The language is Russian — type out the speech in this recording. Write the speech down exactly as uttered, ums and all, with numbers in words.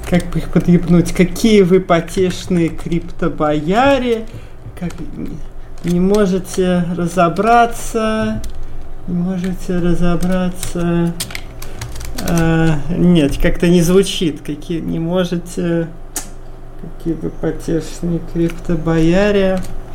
как бы их подъебнуть? Какие вы потешные криптобояре, как не можете разобраться, не можете разобраться. А, нет, как-то не звучит. Какие не можете, какие вы потешные криптобояре.